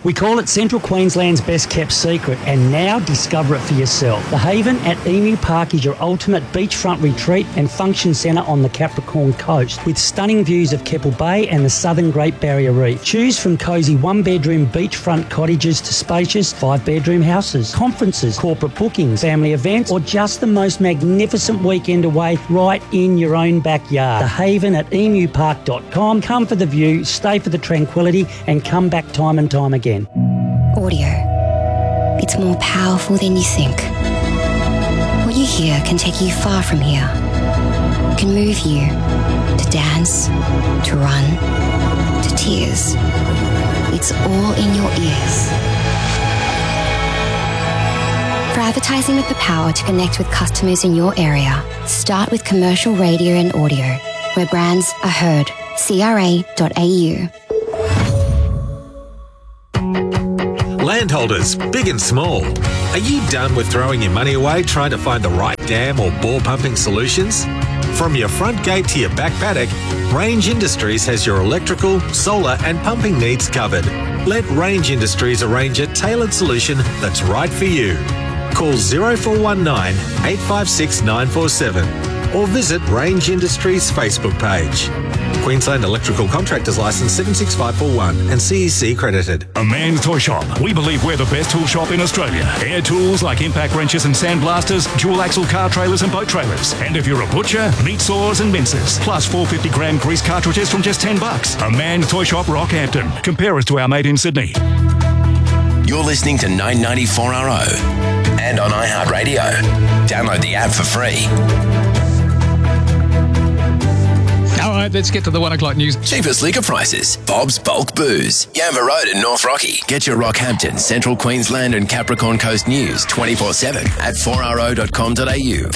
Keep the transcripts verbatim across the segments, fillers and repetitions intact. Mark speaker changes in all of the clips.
Speaker 1: We call it Central Queensland's best kept secret, and now discover it for yourself. The Haven at Emu Park is your ultimate beachfront retreat and function centre on the Capricorn coast, with stunning views of Keppel Bay and the southern Great Barrier Reef. Choose from cosy one-bedroom beachfront cottages to spacious five-bedroom houses, conferences, corporate bookings, family events, or just the most magnificent weekend away right in your own backyard. The Haven at emu park dot com. Come for the view, stay for the tranquility, and come back time and time again.
Speaker 2: Audio. It's more powerful than you think. What you hear can take you far from here. It can move you to dance, to run, to tears. It's all in your ears. For advertising with the power to connect with customers in your area, start with commercial radio and audio, where brands are heard. C R A dot A U.
Speaker 3: Landholders, big and small, are you done with throwing your money away trying to find the right dam or bore pumping solutions? From your front gate to your back paddock, Range Industries has your electrical, solar and pumping needs covered. Let Range Industries arrange a tailored solution that's right for you. Call zero four one nine, eight five six, nine four seven or visit Range Industries Facebook page. Queensland Electrical Contractors Licence seven six five four one and C E C credited.
Speaker 4: A Man's Toy Shop. We believe we're the best tool shop in Australia. Air tools like impact wrenches and sandblasters, dual axle car trailers and boat trailers. And if you're a butcher, meat saws and mincers. Plus four fifty gram grease cartridges from just ten bucks. A Man's Toy Shop, Rockhampton. Compare us to our mate in Sydney.
Speaker 5: You're listening to nine ninety-four R O and on iHeartRadio. Download the app for free.
Speaker 6: All right, let's get to the one o'clock news.
Speaker 5: Cheapest liquor prices. Bob's Bulk Booze. Yamba Road in North Rocky. Get your Rockhampton, Central Queensland and Capricorn Coast news twenty-four seven at four r o dot com dot a u.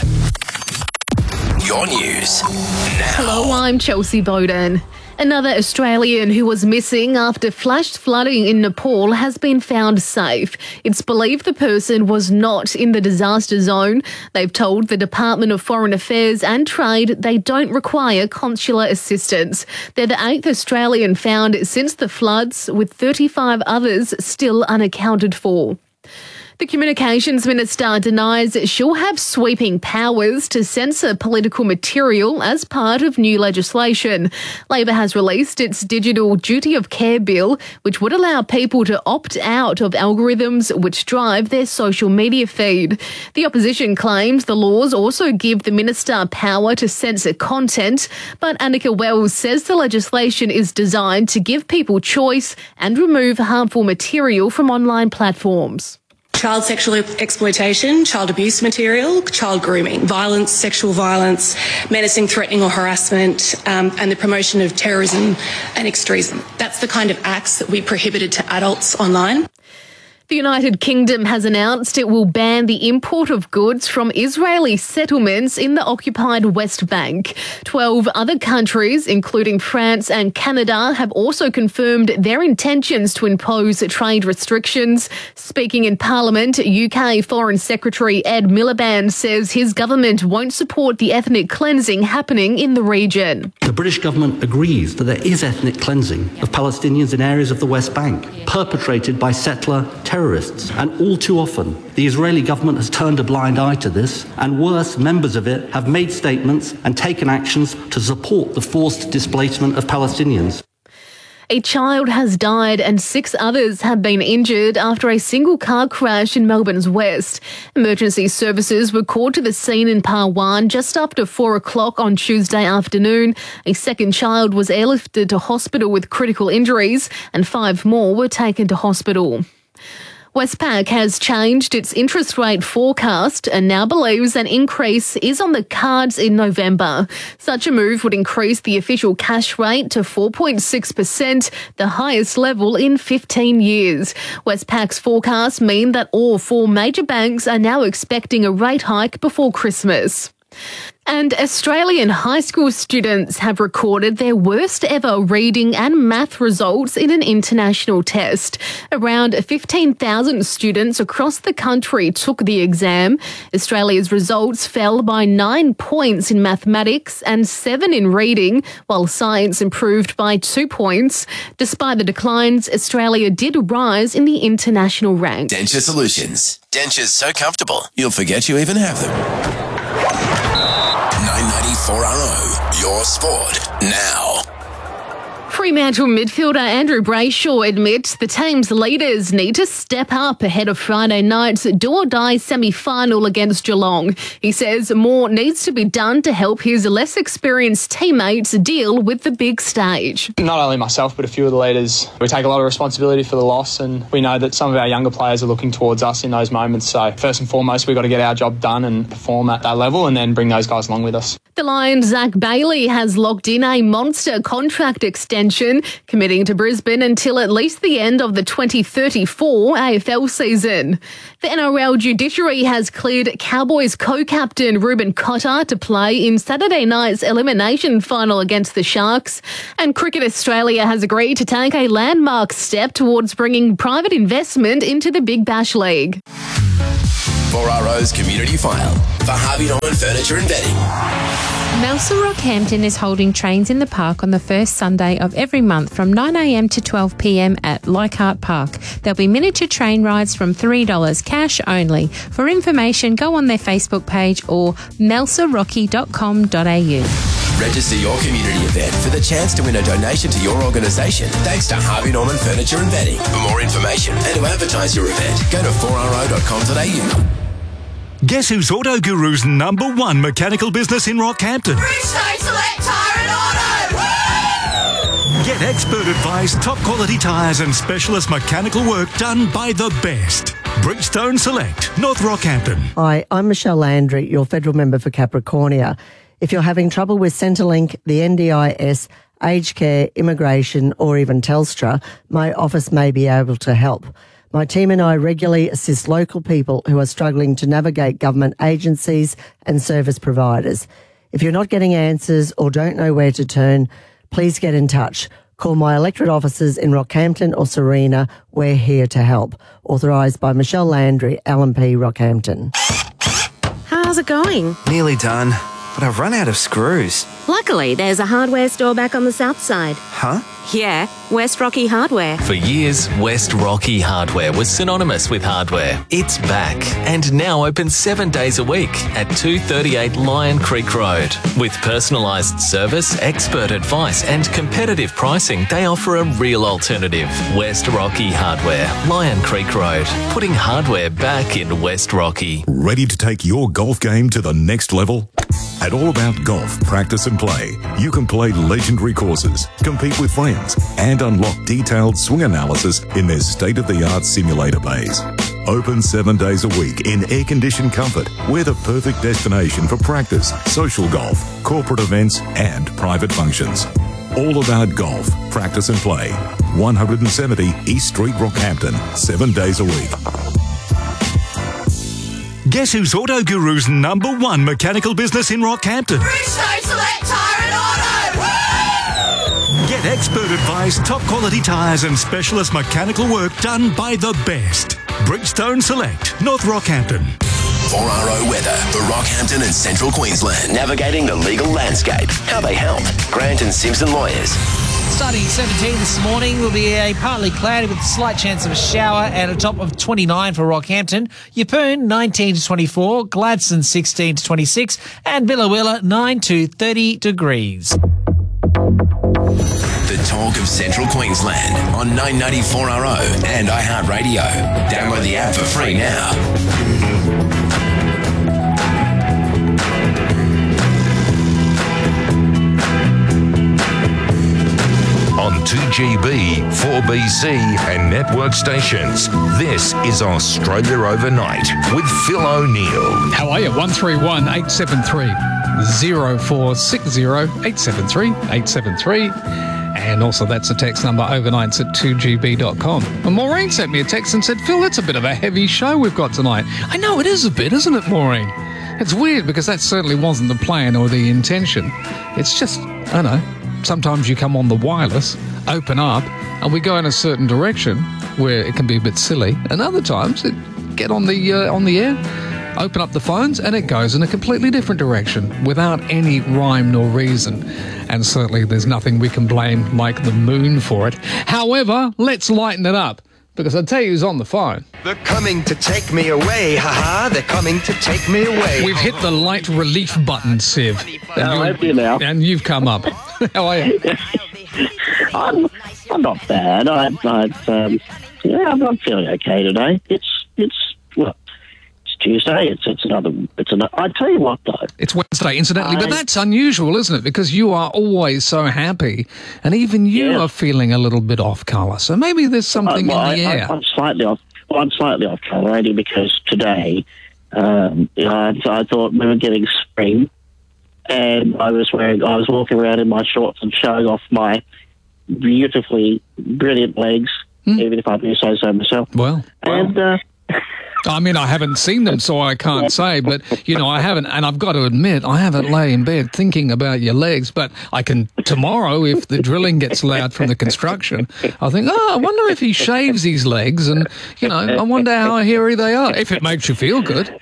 Speaker 5: Your news now.
Speaker 7: Hello, I'm Chelsea Bowden. Another Australian who was missing after flash flooding in Nepal has been found safe. It's believed the person was not in the disaster zone. They've told the Department of Foreign Affairs and Trade they don't require consular assistance. They're the eighth Australian found since the floods, with thirty-five others still unaccounted for. The Communications Minister denies she'll have sweeping powers to censor political material as part of new legislation. Labor has released its Digital Duty of Care bill, which would allow people to opt out of algorithms which drive their social media feed. The opposition claims the laws also give the minister power to censor content, but Annika Wells says the legislation is designed to give people choice and remove harmful material from online platforms.
Speaker 8: Child sexual exploitation, child abuse material, child grooming, violence, sexual violence, menacing, threatening or harassment, um, and the promotion of terrorism and extremism. That's the kind of acts that we prohibited to adults online.
Speaker 7: The United Kingdom has announced it will ban the import of goods from Israeli settlements in the occupied West Bank. Twelve other countries, including France and Canada, have also confirmed their intentions to impose trade restrictions. Speaking in Parliament, U K Foreign Secretary Ed Miliband says his government won't support the ethnic cleansing happening in the region.
Speaker 9: The British government agrees that there is ethnic cleansing of Palestinians in areas of the West Bank, perpetrated by settler terrorists. Terrorists. And all too often, the Israeli government has turned a blind eye to this, and worse, members of it have made statements and taken actions to support the forced displacement of Palestinians.
Speaker 7: A child has died and six others have been injured after a single car crash in Melbourne's west. Emergency services were called to the scene in Parwan just after four o'clock on Tuesday afternoon. A second child was airlifted to hospital with critical injuries and five more were taken to hospital. Westpac has changed its interest rate forecast and now believes an increase is on the cards in November. Such a move would increase the official cash rate to four point six percent, the highest level in fifteen years. Westpac's forecasts mean that all four major banks are now expecting a rate hike before Christmas. And Australian high school students have recorded their worst ever reading and math results in an international test. Around fifteen thousand students across the country took the exam. Australia's results fell by nine points in mathematics and seven in reading, while science improved by two points. Despite the declines, Australia did rise in the international ranks.
Speaker 5: Denture Solutions. Dentures so comfortable, you'll forget you even have them. nine ninety-four R O, your sport now.
Speaker 7: Fremantle midfielder Andrew Brayshaw admits the team's leaders need to step up ahead of Friday night's do-or-die semi-final against Geelong. He says more needs to be done to help his less experienced teammates deal with the big stage.
Speaker 10: Not only myself, but a few of the leaders, we take a lot of responsibility for the loss, and we know that some of our younger players are looking towards us in those moments. So first and foremost, we've got to get our job done and perform at that level, and then bring those guys along with us.
Speaker 7: The Lions' Zach Bailey has locked in a monster contract extension, committing to Brisbane until at least the end of the twenty thirty-four A F L season. The N R L judiciary has cleared Cowboys co-captain Ruben Cotter to play in Saturday night's elimination final against the Sharks. And Cricket Australia has agreed to take a landmark step towards bringing private investment into the Big Bash League.
Speaker 5: four R O's Community File for Harvey Norman Furniture and Bedding.
Speaker 11: Melsa Rockhampton is holding trains in the park on the first Sunday of every month from nine a m to twelve p m at Leichhardt Park. There'll be miniature train rides from three dollars cash only. For information, go on their Facebook page or melsa rocky dot com dot a u.
Speaker 5: Register your community event for the chance to win a donation to your organisation thanks to Harvey Norman Furniture and Bedding. For more information and to advertise your event, go to four r o dot com dot a u.
Speaker 4: Guess who's Auto Guru's number one mechanical business in Rockhampton?
Speaker 12: Bridgestone Select Tyre and Auto! Woo!
Speaker 4: Get expert advice, top quality tyres and specialist mechanical work done by the best. Bridgestone Select, North Rockhampton.
Speaker 13: Hi, I'm Michelle Landry, your federal member for Capricornia. If you're having trouble with Centrelink, the N D I S, aged care, immigration or even Telstra, my office may be able to help. My team and I regularly assist local people who are struggling to navigate government agencies and service providers. If you're not getting answers or don't know where to turn, please get in touch. Call my electorate offices in Rockhampton or Serena. We're here to help. Authorised by Michelle Landry, L M P Rockhampton.
Speaker 14: How's it going?
Speaker 15: Nearly done, but I've run out of screws.
Speaker 14: Luckily, there's a hardware store back on the south side.
Speaker 15: Huh?
Speaker 14: Yeah, West Rocky Hardware.
Speaker 16: For years, West Rocky Hardware was synonymous with hardware. It's back and now open seven days a week at two thirty-eight Lion Creek Road. With personalised service, expert advice and competitive pricing, they offer a real alternative. West Rocky Hardware, Lion Creek Road, putting hardware back in West Rocky.
Speaker 17: Ready to take your golf game to the next level? At All About Golf Practice and Play, you can play legendary courses, compete with friends, and unlock detailed swing analysis in their state-of-the-art simulator bays. Open seven days a week in air-conditioned comfort, we're the perfect destination for practice, social golf, corporate events, and private functions. All About Golf Practice and Play, one seventy East Street, Rockhampton, seven days a week.
Speaker 4: Guess who's Auto Guru's number one mechanical business in Rockhampton?
Speaker 12: Bridgestone Select Tyre and Auto! Woo!
Speaker 4: Get expert advice, top quality tyres and specialist mechanical work done by the best. Bridgestone Select, North Rockhampton.
Speaker 5: four R O weather for Rockhampton and Central Queensland. Navigating the legal landscape. How they help. Grant and Simpson Lawyers.
Speaker 18: Starting at seventeen this morning will be a partly cloudy with a slight chance of a shower and a top of twenty-nine for Rockhampton. Yeppoon nineteen to twenty-four, Gladstone sixteen to twenty-six and Billawilla nine to thirty degrees.
Speaker 5: The talk of Central Queensland on nine ninety-four R O and iHeartRadio. Download the app for free now.
Speaker 19: On two G B, four B C and network stations. This is Australia Overnight with Phil O'Neill.
Speaker 6: How are you? one three one, eight seven three, zero four six zero, eight seven three, eight seven three. And also that's the text number overnights at two G B dot com. And Maureen sent me a text and said, Phil, that's a bit of a heavy show we've got tonight. I know it is a bit, isn't it, Maureen? It's weird because that certainly wasn't the plan or the intention. It's just, I don't know, sometimes you come on the wireless, open up, and we go in a certain direction where it can be a bit silly, and other times it get on the uh, on the air, open up the phones, and it goes in a completely different direction without any rhyme nor reason. And certainly there's nothing we can blame like the moon for it. However, let's lighten it up, because I'll tell you who's on the phone.
Speaker 20: They're coming to take me away, haha, they're coming to take me away.
Speaker 6: We've hit the light relief button, Siv. And,
Speaker 21: I'm happy now.
Speaker 6: And you've come up. How are you?
Speaker 21: I'm, I'm not bad. I, I've, um, yeah, I'm, I'm feeling okay today. It's, it's, well, it's Tuesday. It's, it's another, it's another, I tell you what though.
Speaker 6: It's Wednesday, incidentally,
Speaker 21: I,
Speaker 6: but that's unusual, isn't it? Because you are always so happy, and even you
Speaker 21: yeah.
Speaker 6: are feeling a little bit off colour. So maybe there's something
Speaker 21: I, well,
Speaker 6: in the
Speaker 21: I,
Speaker 6: air.
Speaker 21: I, I'm slightly off. Well, I'm slightly off colour, Andy, because today, um, you know, I, I thought we were getting spring, and I was wearing, I was walking around in my shorts and showing off my beautifully brilliant legs, mm. even if I do say so myself.
Speaker 6: Well,
Speaker 21: and uh,
Speaker 6: I mean, I haven't seen them, so I can't say, but, you know, I haven't, and I've got to admit, I haven't lay in bed thinking about your legs, but I can, tomorrow, if the drilling gets loud from the construction, I think, oh, I wonder if he shaves his legs, and, you know, I wonder how hairy they are, if it makes you feel good.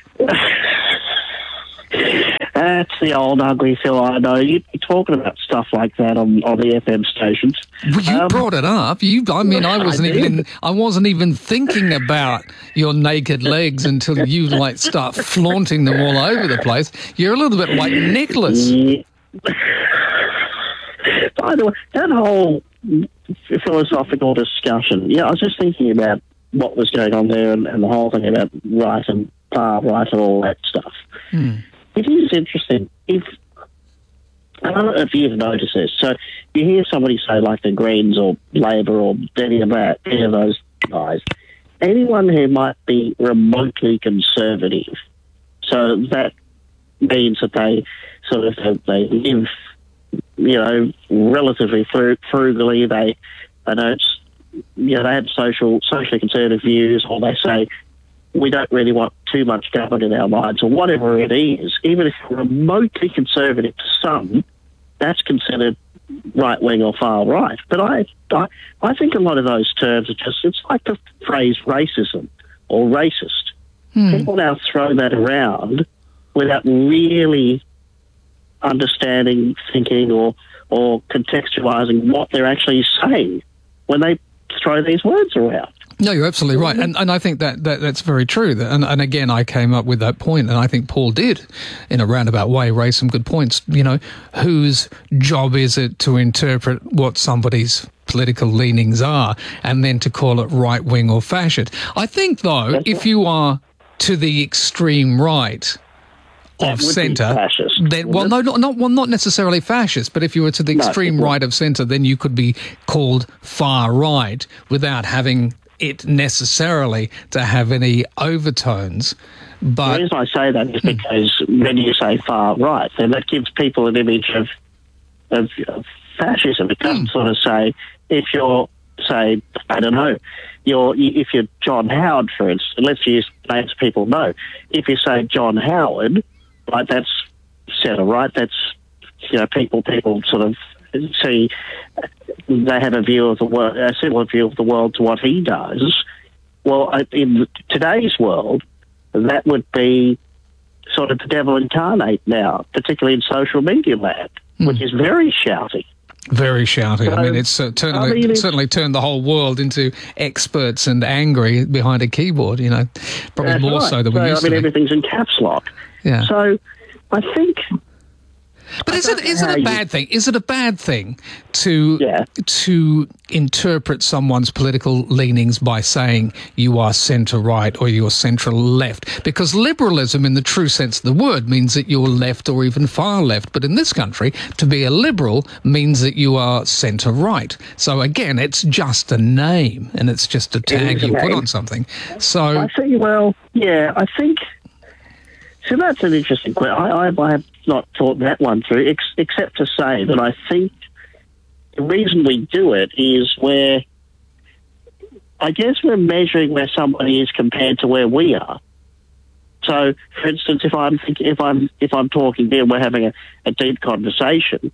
Speaker 21: That's the old ugly Phil I know. You'd be talking about stuff like that on, on the F M stations.
Speaker 6: Well, you um, brought it up. You, I mean, I wasn't I even, I wasn't even thinking about your naked legs until you like start flaunting them all over the place. You're a little bit like Nicholas.
Speaker 21: Yeah. By the way, that whole philosophical discussion. Yeah, I was just thinking about what was going on there, and, and the whole thing about right and far right and all that stuff.
Speaker 6: Hmm.
Speaker 21: It is interesting. If I don't know if you've noticed this. So you hear somebody say, like the Greens or Labor or any of that, any of those guys, anyone who might be remotely conservative. So that means that they sort of they live, you know, relatively frugally. They they don't, you know, they have social socially conservative views, or they say, we don't really want too much government in our lives, or whatever it is. Even if you're remotely conservative to some, that's considered right-wing or far-right. But I, I I think a lot of those terms are just, it's like the phrase racism or racist. Hmm. People now throw that around without really understanding, thinking, or, or contextualising what they're actually saying when they throw these words around.
Speaker 6: No, you're absolutely right. And and I think that, that that's very true. And, and again, I came up with that point, and I think Paul did, in a roundabout way, raise some good points. You know, whose job is it to interpret what somebody's political leanings are and then to call it right-wing or fascist? I think, though, if you are to the extreme right of centre, then, well, no, not, not, well, not necessarily fascist, but if you were to the extreme no, right of centre, then you could be called far right without having it necessarily to have any overtones. But
Speaker 21: the reason I say that is because when you say far right, then that gives people an image of of, of fascism. It doesn't mm. sort of say, if you're, say, I don't know, you're if you're John Howard, for instance, let's use names people know. If you say John Howard, right, that's centre right. That's, you know, people people sort of see, they have a view of the world, a similar view of the world to what he does. Well, in today's world, that would be sort of the devil incarnate now, particularly in social media land, mm. which is very shouty.
Speaker 6: Very shouty. So, I mean, it's uh, turned, I mean, it's, certainly turned the whole world into experts and angry behind a keyboard, you know, probably more right. so than we
Speaker 21: so,
Speaker 6: used
Speaker 21: I mean,
Speaker 6: to.
Speaker 21: everything's in caps lock.
Speaker 6: Yeah.
Speaker 21: So I think...
Speaker 6: But is it is it a bad thing? Is it a bad thing to
Speaker 21: yeah.
Speaker 6: to interpret someone's political leanings by saying you are centre right or you're central left? Because liberalism, in the true sense of the word, means that you're left or even far left. But in this country, to be a liberal means that you are centre right. So again, it's just a name, and it's just a tag you put on something. So
Speaker 21: I think, well, yeah, I think. So that's an interesting question. I, I, I have not thought that one through, ex- except to say that I think the reason we do it is where, I guess we're measuring where somebody is compared to where we are. So, for instance, if I'm think, if I'm if I'm talking here and we're having a, a deep conversation,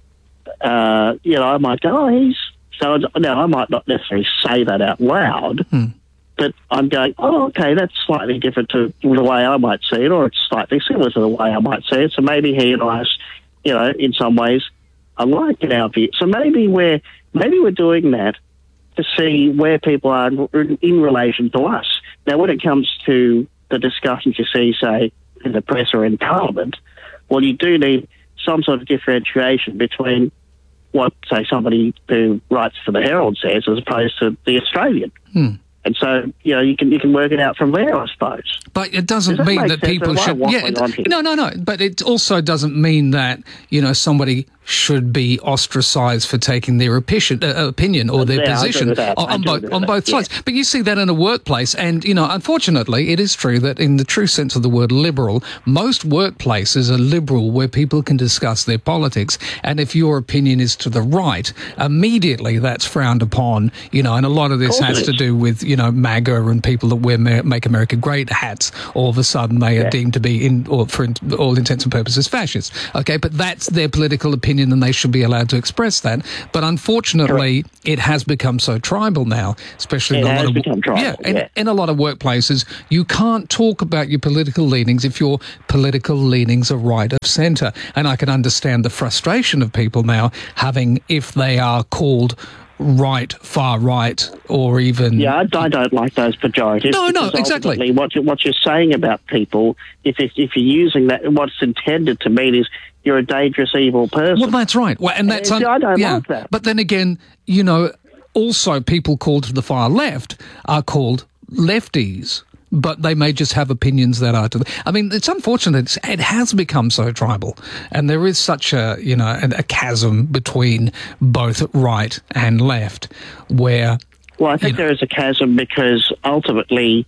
Speaker 21: uh, you know, I might go, "Oh, he's." So now I might not necessarily say that out loud,
Speaker 6: hmm.
Speaker 21: but I'm going, "Oh, okay, that's slightly different to the way I might see it, or it's slightly similar to the way I might see it." So maybe he and I, you know, in some ways, alike in our view. So maybe we're maybe we're doing that to see where people are in, in relation to us. Now, when it comes to the discussions you see, say, in the press or in Parliament, well, you do need some sort of differentiation between what, say, somebody who writes for the Herald says as opposed to the Australian.
Speaker 6: Hmm.
Speaker 21: And so, you know, you can you can work it out from there, I suppose.
Speaker 6: But it doesn't
Speaker 21: Does that
Speaker 6: mean
Speaker 21: make
Speaker 6: that
Speaker 21: sense?
Speaker 6: people
Speaker 21: Am I
Speaker 6: should. Yeah,
Speaker 21: waffling on here?
Speaker 6: no, no, no. But it also doesn't mean that, you know, somebody should be ostracised for taking their opinion, uh, opinion or their
Speaker 21: Yeah, I agree
Speaker 6: position
Speaker 21: with that.
Speaker 6: on,
Speaker 21: I
Speaker 6: on
Speaker 21: do
Speaker 6: both
Speaker 21: agree
Speaker 6: on
Speaker 21: with
Speaker 6: both
Speaker 21: that,
Speaker 6: sides. But you see that in a workplace, and you know, unfortunately, it is true that in the true sense of the word liberal, most workplaces are liberal where people can discuss their politics, and if your opinion is to the right, immediately that's frowned upon. You know, and a lot of this
Speaker 21: Of course
Speaker 6: has
Speaker 21: it
Speaker 6: to
Speaker 21: is.
Speaker 6: do with, you know, MAGA and people that wear Make America Great hats. All of a sudden, they are
Speaker 21: Yeah.
Speaker 6: deemed to be, in, or for in, all intents and purposes, fascists. Okay, but that's their political opinion, and they should be allowed to express that. But unfortunately, Correct. it has become so tribal now, especially
Speaker 21: It
Speaker 6: in a
Speaker 21: has
Speaker 6: lot of
Speaker 21: become tribal,
Speaker 6: yeah, in,
Speaker 21: yeah.
Speaker 6: in a lot of workplaces. You can't talk about your political leanings if your political leanings are right of centre. And I can understand the frustration of people now having, if they are called right, far right, or even...
Speaker 21: Yeah, I, I don't like those pejoratives.
Speaker 6: No, no,
Speaker 21: because
Speaker 6: exactly.
Speaker 21: ultimately What, you, what you're saying about people, if, if if you're using that, what's intended to mean is you're a dangerous, evil person.
Speaker 6: Well, that's right. Well, and that's
Speaker 21: And
Speaker 6: un-
Speaker 21: I don't
Speaker 6: yeah.
Speaker 21: like that.
Speaker 6: But then again, you know, also people called to the far left are called lefties, but they may just have opinions that are to the... I mean, it's unfortunate. It's, it has become so tribal, and there is such a, you know, a, a chasm between both right and left where...
Speaker 21: Well, I think there is a chasm because ultimately,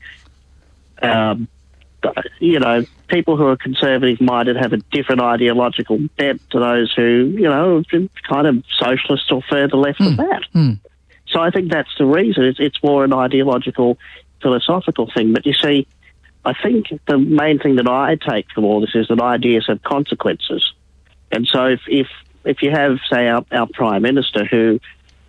Speaker 21: um, you know, people who are conservative-minded have a different ideological bent to those who, you know, have been kind of socialist or further left than that.
Speaker 6: Mm.
Speaker 21: So I think that's the reason. It's, it's more an ideological, philosophical thing. But you see, I think the main thing that I take from all this is that ideas have consequences. And so if if, if you have, say, our, our Prime Minister who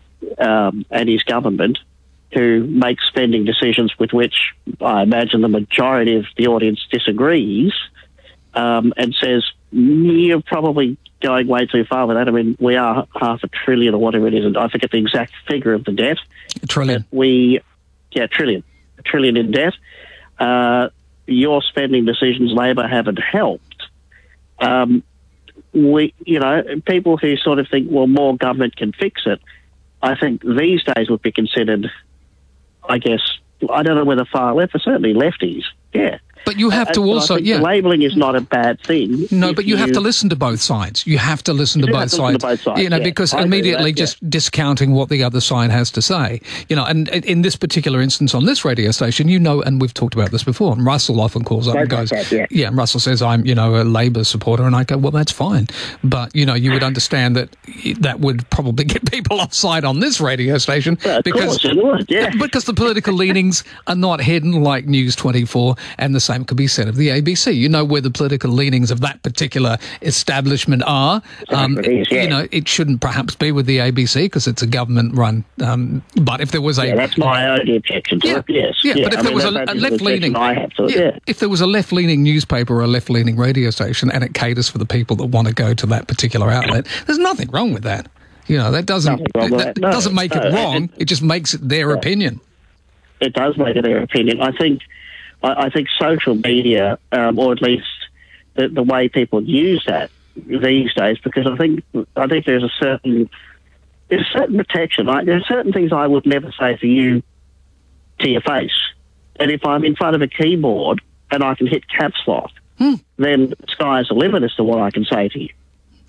Speaker 21: um, and his government who makes spending decisions with which I imagine the majority of the audience disagrees, um, and says, you're probably going way too far with that. I mean, we are half a trillion or whatever it is, and I forget the exact figure of the debt.
Speaker 6: A trillion.
Speaker 21: But we, yeah, trillion. A trillion in debt. Uh, your spending decisions, Labor, haven't helped. Um, we, you know, people who sort of think, well, more government can fix it, I think these days would be considered, I guess, I don't know whether far left, but certainly lefties, yeah.
Speaker 6: But you have
Speaker 21: Uh,
Speaker 6: to
Speaker 21: but I
Speaker 6: also,
Speaker 21: think
Speaker 6: yeah.
Speaker 21: the labelling is not a bad thing.
Speaker 6: No,
Speaker 21: if
Speaker 6: but you, have to listen to both sides. You have to listen
Speaker 21: You
Speaker 6: to
Speaker 21: do
Speaker 6: both
Speaker 21: have to
Speaker 6: sides.
Speaker 21: listen to both sides,
Speaker 6: You know,
Speaker 21: yeah.
Speaker 6: because
Speaker 21: I agree with
Speaker 6: immediately
Speaker 21: that, yeah.
Speaker 6: just discounting what the other side has to say. You know, and in this particular instance on this radio station, you know, and we've talked about this before, and Russell often calls up
Speaker 21: Right,
Speaker 6: and goes,
Speaker 21: right, right,
Speaker 6: yeah, and Russell says, I'm, you know, a Labor supporter, and I go, well, that's fine. But, you know, you would understand that that would probably get people offside on this radio station
Speaker 21: Well, of
Speaker 6: because,
Speaker 21: course it would, yeah.
Speaker 6: because the political leanings are not hidden like News twenty-four, and the same could be said of the A B C. You know where the political leanings of that particular establishment are. Um,
Speaker 21: It is, yeah.
Speaker 6: You know, it shouldn't perhaps be with the A B C because it's a government-run. Um, but if there was a,
Speaker 21: Yeah, that's my only objection to
Speaker 6: yeah,
Speaker 21: it, yes.
Speaker 6: yeah, but if
Speaker 21: I
Speaker 6: there
Speaker 21: mean,
Speaker 6: was a,
Speaker 21: that-
Speaker 6: a
Speaker 21: that is an
Speaker 6: left-leaning,
Speaker 21: objection I have to it,
Speaker 6: yeah,
Speaker 21: yeah.
Speaker 6: if there was a left-leaning newspaper or a left-leaning radio station and it caters for the people that want to go to that particular outlet, there's nothing wrong with that. You know, that doesn't
Speaker 21: Nothing wrong with
Speaker 6: that,
Speaker 21: that. No,
Speaker 6: doesn't make
Speaker 21: no,
Speaker 6: it wrong.
Speaker 21: it-
Speaker 6: It just makes it their opinion.
Speaker 21: It does make it their opinion. I think, I, I think social media, um, or at least the, the way people use that these days, because I think I think there's a certain there's a certain protection. Like there are certain things I would never say to you to your face, and if I'm in front of a keyboard and I can hit caps lock,
Speaker 6: Hmm.
Speaker 21: then sky's the limit as to what I can say to you.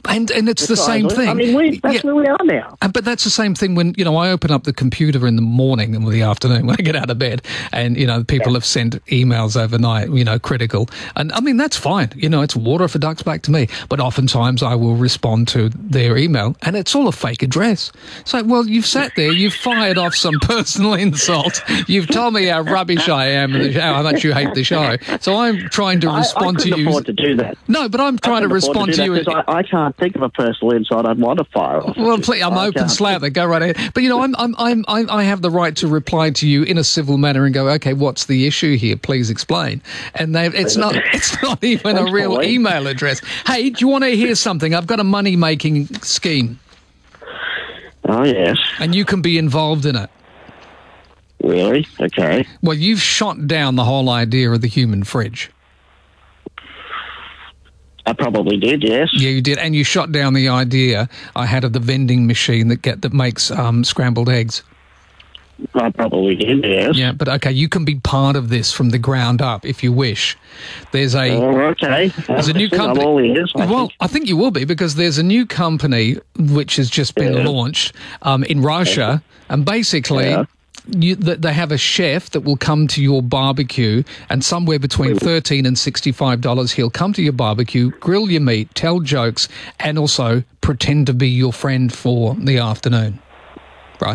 Speaker 6: And and it's the same thing.
Speaker 21: I mean, we, that's yeah. where we are now.
Speaker 6: And, but that's the same thing when, you know, I open up the computer in the morning and the afternoon when I get out of bed and, you know, people yeah. have sent emails overnight, you know, critical. And I mean, that's fine. You know, it's water off a duck's back to me. But oftentimes I will respond to their email and it's all a fake address. It's like, well, you've sat there, you've fired off some personal insult. You've told me how rubbish I am and how much you hate the show. So I'm trying to respond
Speaker 21: I, I
Speaker 6: to you.
Speaker 21: I couldn't afford to do that.
Speaker 6: No, but I'm trying to respond to, to you.
Speaker 21: I, I can't think of a personal insult I'd want to fire off.
Speaker 6: Well, please, I'm I open slather. Go right ahead. But you know, I'm, I'm, I'm, I'm, I have the right to reply to you in a civil manner and go, okay, what's the issue here? Please explain. And they, it's not, it's not even a real email address. Hey, do you want to hear something? I've got a money making scheme.
Speaker 21: Oh yes.
Speaker 6: And you can be involved in it.
Speaker 21: Really? Okay.
Speaker 6: Well, you've shot down the whole idea of the human fridge.
Speaker 21: I probably did, yes.
Speaker 6: Yeah, you did, and you shot down the idea I had of the vending machine that get that makes um, scrambled eggs.
Speaker 21: I probably did, yes.
Speaker 6: Yeah, but okay, you can be part of this from the ground up if you wish. There's a
Speaker 21: oh, okay.
Speaker 6: There's a new company.
Speaker 21: I'm all ears, I
Speaker 6: well,
Speaker 21: think.
Speaker 6: I think you will be because there's a new company which has just been
Speaker 21: yeah.
Speaker 6: launched um, in Russia, yeah. and basically. Yeah. You, they have a chef that will come to your barbecue, and somewhere between thirteen and sixty-five dollars, he'll come to your barbecue, grill your meat, tell jokes, and also pretend to be your friend for the afternoon. Right?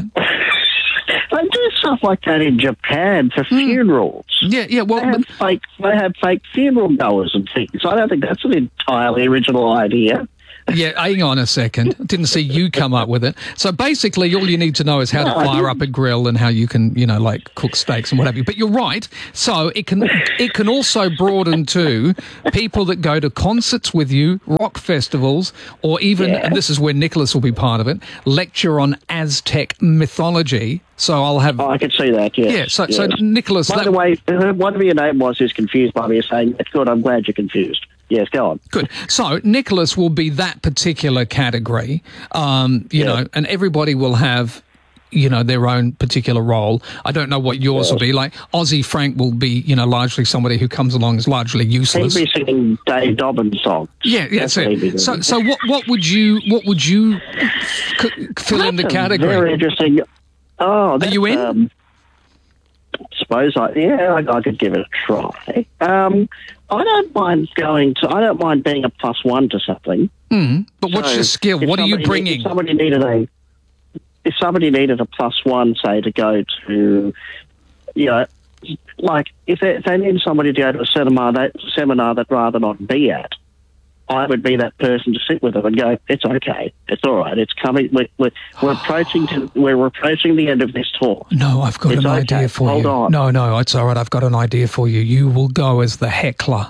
Speaker 21: They do stuff like that in Japan for mm. funerals.
Speaker 6: Yeah, yeah. Well,
Speaker 21: they have,
Speaker 6: but,
Speaker 21: fake, they have fake funeral goers and things. I don't think that's an entirely original idea.
Speaker 6: Yeah, hang on a second. Didn't see you come up with it. So basically, all you need to know is how to fire up a grill and how you can, you know, like cook steaks and what have you. But you're right. So it can it can also broaden to people that go to concerts with you, rock festivals, or even, yeah. and this is where Nicholas will be part of it, lecture on Aztec mythology. So I'll have.
Speaker 21: Oh, I can see that. Yes.
Speaker 6: Yeah. So,
Speaker 21: yes.
Speaker 6: so Nicholas.
Speaker 21: By
Speaker 6: that,
Speaker 21: the way, whatever your name was, who's confused by me, is saying that's good. I'm glad you're confused. Yes, go on.
Speaker 6: Good. So Nicholas will be that particular category, um, you yeah. know, and everybody will have, you know, their own particular role. I don't know what yours yeah. will be. Like Aussie Frank will be, you know, largely somebody who comes along as largely useless.
Speaker 21: He'll be singing Dave Dobbins songs.
Speaker 6: Yeah, yeah, that's, that's it. So, so what, what would you, what would you c- fill
Speaker 21: that's
Speaker 6: in the category?
Speaker 21: Very interesting. Oh,
Speaker 6: are you in?
Speaker 21: Um, suppose I, yeah, I, I could give it a try. Um, I don't mind going to, I don't mind being a plus one to something.
Speaker 6: Mm, but what's so your skill? What are you bringing?
Speaker 21: If somebody needed a, if somebody needed a plus one, say, to go to, you know, like if they, if they needed somebody to go to a seminar that seminar they'd rather not be at, I would be that person to sit with them and go, it's okay, it's all right, it's coming. We're, we're, we're approaching to, we're approaching the end of this talk.
Speaker 6: No, I've got
Speaker 21: it's
Speaker 6: an
Speaker 21: okay.
Speaker 6: idea for
Speaker 21: Hold
Speaker 6: you.
Speaker 21: On.
Speaker 6: No, no, it's all right. I've got an idea for you. You will go as the heckler.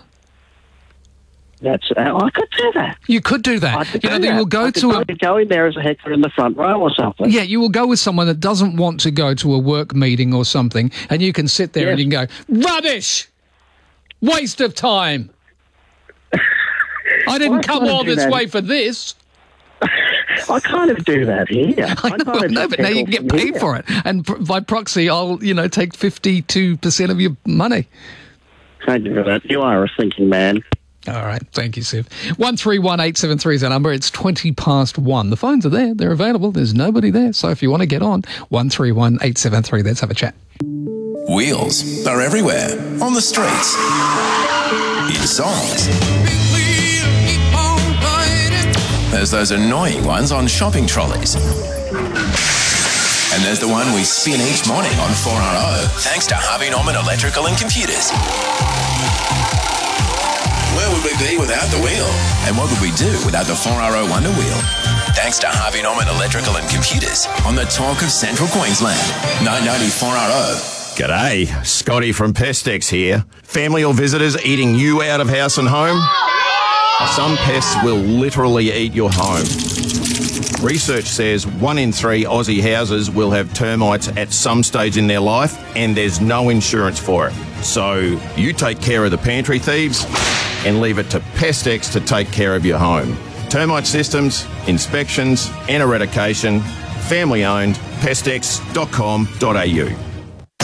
Speaker 21: That's. Uh, I could do that.
Speaker 6: You could do that.
Speaker 21: I could
Speaker 6: you
Speaker 21: do
Speaker 6: know,
Speaker 21: that.
Speaker 6: you will go
Speaker 21: I
Speaker 6: to
Speaker 21: could
Speaker 6: a
Speaker 21: go in there as a heckler in the front row or something.
Speaker 6: Yeah, you will go with someone that doesn't want to go to a work meeting or something, and you can sit there
Speaker 21: yes.
Speaker 6: and you can go, rubbish, waste of time. I didn't come all this that. way for this.
Speaker 21: I kind of do that here.
Speaker 6: I know, I know but now you can get paid here. for it. And by proxy, I'll, you know, take fifty-two percent of your money.
Speaker 21: Thank you for that. You are a thinking man.
Speaker 6: All right. Thank you, Siv. one three one eight seven three is our number. It's twenty past one. The phones are there. They're available. There's nobody there. So if you want to get on, one three one eight seven three. Let's have a chat.
Speaker 5: Wheels are everywhere. On the streets. In songs. There's those annoying ones on shopping trolleys. And there's the one we spin each morning on four R O, thanks to Harvey Norman Electrical and Computers. Where would we be without the wheel? And what would we do without the four R O Wonder Wheel? Thanks to Harvey Norman Electrical and Computers on the talk of Central Queensland. nine ninety four R O.
Speaker 1: G'day, Scotty from Pestex here. Family or visitors eating you out of house and home? Some pests will literally eat your home. Research says one in three Aussie houses will have termites at some stage in their life, and there's no insurance for it. So you take care of the pantry thieves and leave it to Pestex to take care of your home. Termite systems, inspections and eradication, family owned, pestex dot com dot a u.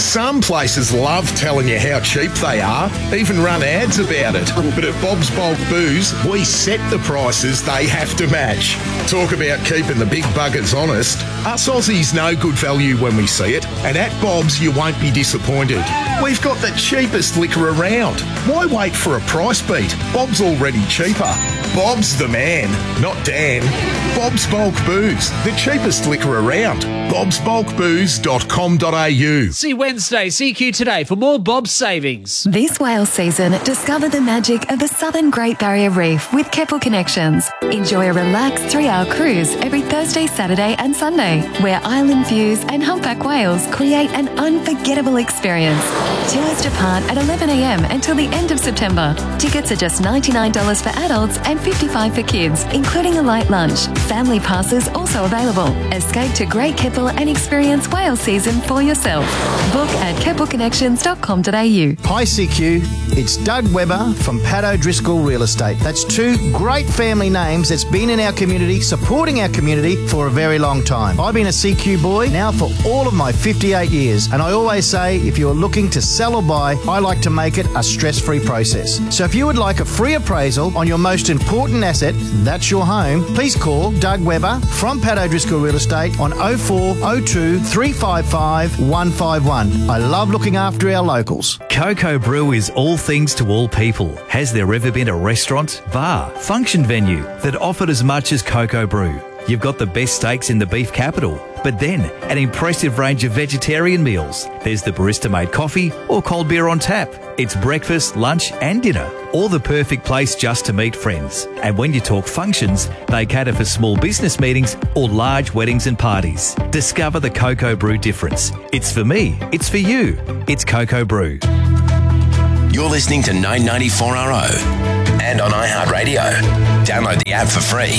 Speaker 2: Some places love telling you how cheap they are, even run ads about it. But at Bob's Bulk Booze, we set the prices they have to match. Talk about keeping the big buggers honest. Us Aussies know good value when we see it, and at Bob's you won't be disappointed. We've got the cheapest liquor around. Why wait for a price beat? Bob's already cheaper. Bob's the man, not Dan. Bob's Bulk Booze, the cheapest liquor around. bobs bulk booze dot com dot a u.
Speaker 18: See Wednesday, C Q today for more Bob's savings.
Speaker 22: This whale season, discover the magic of the Southern Great Barrier Reef with Keppel Connections. Enjoy a relaxed three-hour cruise every Thursday, Saturday and Sunday, where island views and humpback whales create an unforgettable experience. Tours depart at eleven a m until the end of September. Tickets are just ninety-nine dollars for adults and fifty-five dollars for kids, including a light lunch. Family passes also available. Escape to Great Keppel and experience whale season for yourself. Book at keppel connections dot com dot a u.
Speaker 23: Hi C Q, it's Doug Webber from Pat O'Driscoll Real Estate. That's two great family names that's been in our community, supporting our community for a very long time. I've been a C Q boy now for all of my fifty-eight years, and I always say if you're looking to sell or buy, I like to make it a stress-free process. So if you would like a free appraisal on your most important asset, that's your home, please call Doug Webber from Pat O'Driscoll Real Estate on oh four oh two, three five five, one five one. I love looking after our locals.
Speaker 24: Coco Brew is all things to all people. Has there ever been a restaurant, bar, function venue that offered as much as Coco Brew? You've got the best steaks in the beef capital, but then an impressive range of vegetarian meals. There's the barista-made coffee or cold beer on tap. It's breakfast, lunch and dinner, all the perfect place just to meet friends. And when you talk functions, they cater for small business meetings or large weddings and parties. Discover the Coco Brew difference. It's for me, it's for you. It's Coco Brew.
Speaker 5: You're listening to nine ninety-four R O and on iHeartRadio. Download the app for free.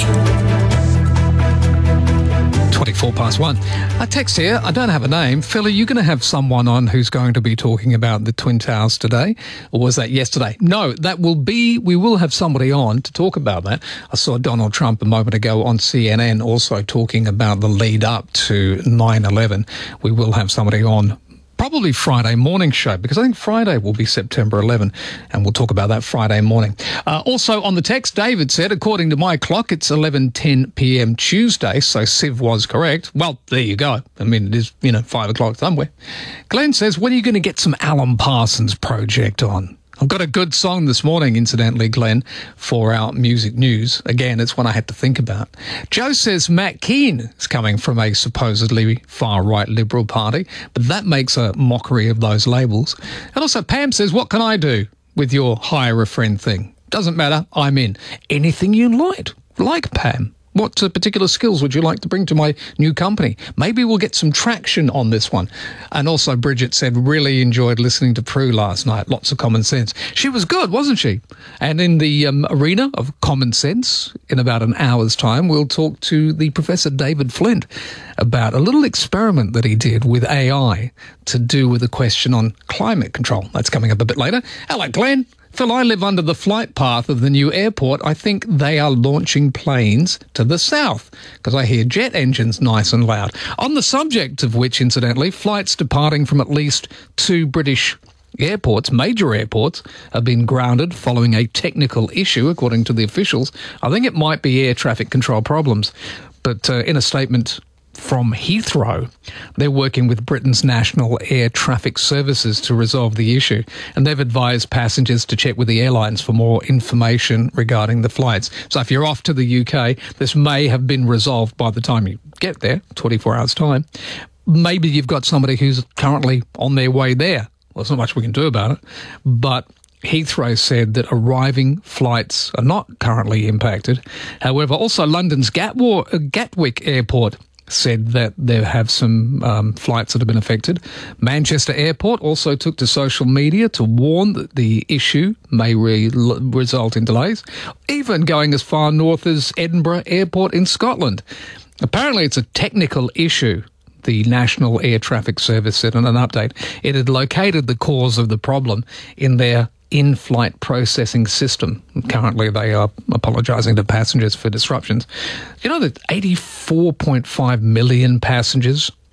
Speaker 6: twenty-four past one. A text here. I don't have a name. Phil, are you going to have someone on who's going to be talking about the Twin Towers today? Or was that yesterday? No, that will be, we will have somebody on to talk about that. I saw Donald Trump a moment ago on C N N also talking about the lead up to nine eleven. We will have somebody on probably Friday morning show, because I think Friday will be September eleventh, and we'll talk about that Friday morning. Uh, also on the text, David said, according to my clock, it's eleven ten p m Tuesday, so Siv was correct. Well, there you go. I mean, it is, you know, five o'clock somewhere. Glenn says, when are you going to get some Alan Parsons Project on? I've got a good song this morning, incidentally, Glenn, for our music news. Again, it's one I had to think about. Joe says Matt Keane is coming from a supposedly far-right Liberal Party, but that makes a mockery of those labels. And also Pam says, what can I do with your hire a friend thing? Doesn't matter, I'm in. Anything you like, like Pam. What uh, particular skills would you like to bring to my new company? Maybe we'll get some traction on this one. And also Bridget said, really enjoyed listening to Prue last night. Lots of common sense. She was good, wasn't she? And in the um, arena of common sense, in about an hour's time, we'll talk to the Professor David Flint about a little experiment that he did with A I to do with a question on climate control. That's coming up a bit later. Hello, Glenn. Phil, I live under the flight path of the new airport. I think they are launching planes to the south because I hear jet engines nice and loud. On the subject of which, incidentally, flights departing from at least two British airports, major airports, have been grounded following a technical issue, according to the officials. I think it might be air traffic control problems. But uh, in a statement from Heathrow, they're working with Britain's National Air Traffic Services to resolve the issue, and they've advised passengers to check with the airlines for more information regarding the flights. So if you're off to the U K, this may have been resolved by the time you get there, twenty-four hours time. Maybe you've got somebody who's currently on their way there. Well, there's not much we can do about it, but Heathrow said that arriving flights are not currently impacted. However, also London's Gatwa- Gatwick Airport said that there have some um, flights that have been affected. Manchester Airport also took to social media to warn that the issue may re- result in delays, even going as far north as Edinburgh Airport in Scotland. Apparently it's a technical issue, the National Air Traffic Service said in an update. It had located the cause of the problem in their in-flight processing system. Currently, they are apologising to passengers for disruptions. You know that eighty-four point five million passengers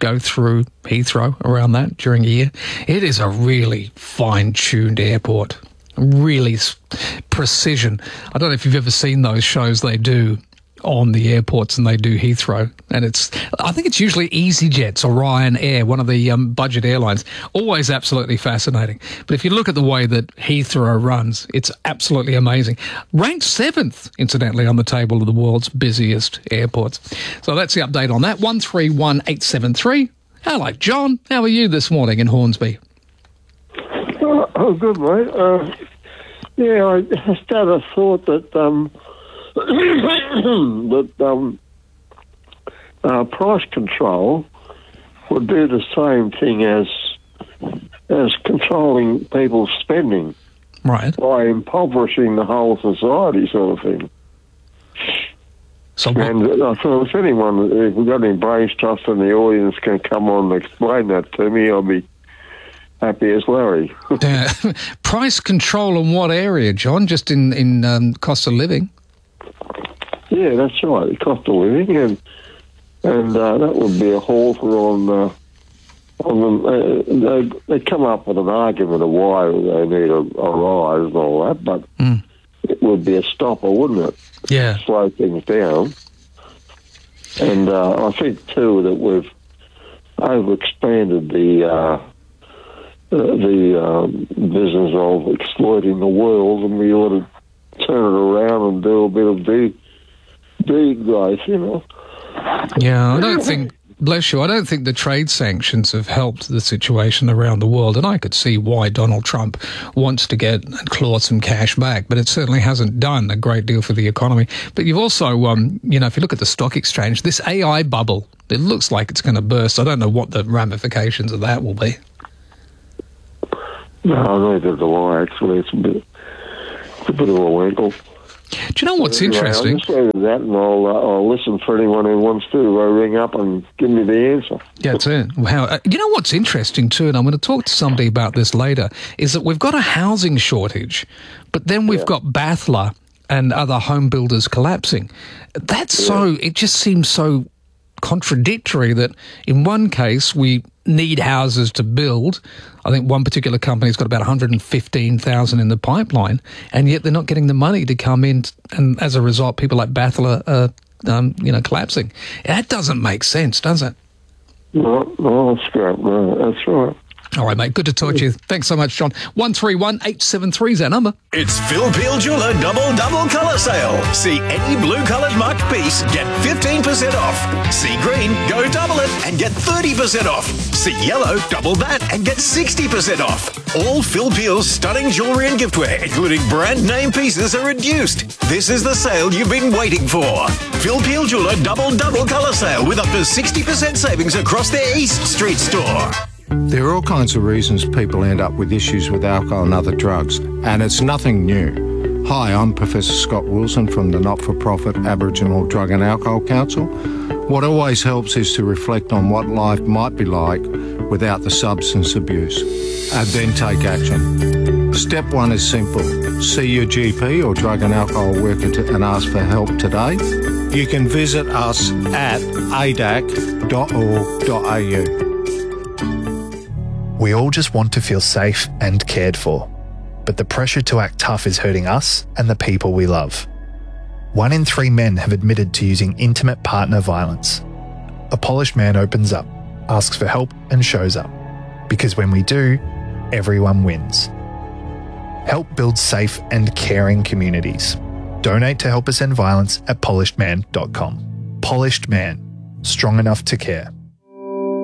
Speaker 6: go through Heathrow around that during a year. It is a really fine-tuned airport, really s- precision. I don't know if you've ever seen those shows they do on the airports, and they do Heathrow, and it's I think it's usually EasyJet or Ryanair, one of the um, budget airlines. Always absolutely fascinating. But if you look at the way that Heathrow runs, it's absolutely amazing. Ranked seventh, incidentally, on the table of the world's busiest airports. So that's the update on that. one three one eight seven three. Hello, John. How are you this morning in Hornsby?
Speaker 3: Oh, oh good, mate. Uh, yeah, I just had a thought that um, that um, uh, price control would do the same thing as as controlling people's spending,
Speaker 6: right?
Speaker 3: By impoverishing the whole society, sort of thing.
Speaker 6: So
Speaker 3: and I thought if anyone, if we've got any brains trust in the audience, can come on and explain that to me, I'll be happy as Larry.
Speaker 6: uh, price control in what area, John? Just in in um, cost of living.
Speaker 3: Yeah, that's right. The cost of living, and and uh, that would be a halter on uh, on them. Uh, they, they come up with an argument of why they need a, a rise and all that, but
Speaker 6: mm.
Speaker 3: it would be a stopper, wouldn't it?
Speaker 6: Yeah,
Speaker 3: slow things down. And uh, I think too that we've overexpanded the uh, uh, the um, business of exploiting the world, and we ought to turn it around and do a bit of de degrowth, you know.
Speaker 6: Yeah, I don't think, bless you, I don't think the trade sanctions have helped the situation around the world, and I could see why Donald Trump wants to get and claw some cash back, but it certainly hasn't done a great deal for the economy. But you've also, um, you know, if you look at the stock exchange, this A I bubble, it looks like it's going to burst. I don't know what the ramifications of that will be.
Speaker 3: No, neither do I, actually. It's a bit, it's a bit of a winkle.
Speaker 6: Do you know what's
Speaker 3: anyway,
Speaker 6: interesting?
Speaker 3: I'll just leave it at that, and I'll, uh, I'll listen for anyone who wants to uh, ring up and give me the answer.
Speaker 6: Yeah, that's it. Wow. Uh, you know what's interesting too, and I'm going to talk to somebody about this later, is that we've got a housing shortage, but then we've yeah. got Bathla and other home builders collapsing. That's yeah. so, it just seems so contradictory that in one case we need houses to build. I think one particular company's got about one hundred fifteen thousand in the pipeline, and yet they're not getting the money to come in, and as a result, people like Bathla are, um, you know, collapsing. That doesn't make sense, does it?
Speaker 3: No, no, that's right. No, that's right.
Speaker 6: All right, mate. Good to talk to you. Thanks so much, John. one three one eight seven three is our number.
Speaker 8: It's Phil Peel Jeweller Double Double Colour Sale. See any blue-coloured muck piece, get fifteen percent off. See green, go double it and get thirty percent off. See yellow, double that and get sixty percent off. All Phil Peel's stunning jewellery and giftware, including brand name pieces, are reduced. This is the sale you've been waiting for. Phil Peel Jeweller Double Double Colour Sale with up to sixty percent savings across their East Street store.
Speaker 9: There are all kinds of reasons people end up with issues with alcohol and other drugs, and it's nothing new. Hi, I'm Professor Scott Wilson from the not-for-profit Aboriginal Drug and Alcohol Council. What always helps is to reflect on what life might be like without the substance abuse, and then take action. Step one is simple. See your G P or drug and alcohol worker to, and ask for help today. You can visit us at a d a c dot org dot a u.
Speaker 10: We all just want to feel safe and cared for, but the pressure to act tough is hurting us and the people we love. One in three men have admitted to using intimate partner violence. A polished man opens up, asks for help and shows up. Because when we do, everyone wins. Help build safe and caring communities. Donate to help us end violence at polished man dot com. Polished Man, strong enough to care.